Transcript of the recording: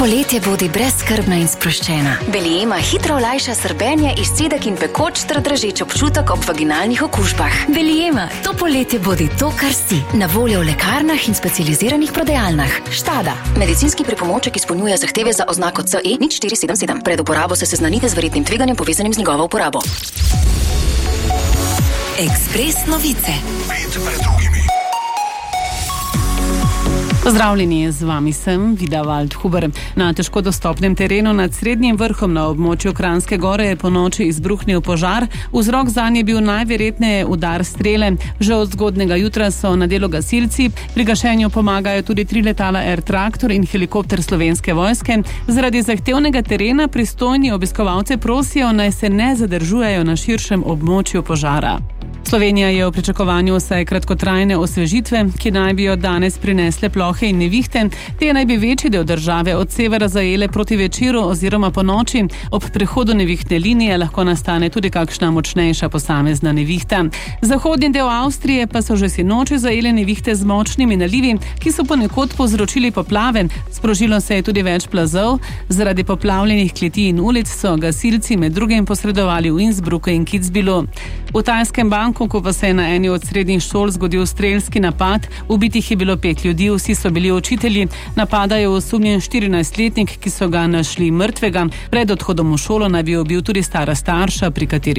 poletje bodi brezskrbna in sproščena. Belima hitro olajša srbenje, izcedek in pekoč ter dražeč občutek ob vaginalnih okužbah. Belima, to poletje bodi to, kar si. Na voljo v lekarnah in specializiranih prodajalnah. Štada. Medicinski pripomoček izpolnjuje zahteve za oznako CE 0477. Pred uporabo se seznanite z verjetnim tveganjem povezanim z njegovo uporabo. Ekspres novice. Pozdravljeni, z vami sem Vida Waldhuber. Na težko dostopnem terenu nad Srednjim vrhom na območju Kranjske gore je ponoči izbruhnil požar. Vzrok zanj je bil najverjetneje udar strele. Že od zgodnega jutra so na delu gasilci. Pri gašenju pomagajo tudi 3 letala Air Traktor in helikopter Slovenske vojske. Zaradi zahtevnega terena pristojni obiskovalce prosijo, naj se ne zadržujejo na širšem območju požara. Slovenija je v pričakovanju vsaj kratkotrajne osvežitve, ki naj bi jo danes prinesle plohe in nevihte. Te naj bi večji del države od severa zajele proti večeru oziroma po noči. Ob prehodu nevihtne linije lahko nastane tudi kakšna močnejša posamezna nevihta. Zahodni del Avstrije pa so že sinoči zajele nevihte z močnimi nalivi, ki so ponekod povzročili poplave. Sprožilo se je tudi več plazov. Zaradi poplavljenih kleti in ulic so gasilci med drugim posredovali v Innsbrucku in Kitzbühelu. V tajskem Bangkoku pa se je na eni od srednjih šol zgodil strelski napad. Ubitih je bilo 5 ljudi, vsi so bili učitelji. Napada je osumljen 14-letnik, ki so ga našli mrtvega. Pred odhodom v šolo naj bi bil tudi stara starša, pri kateri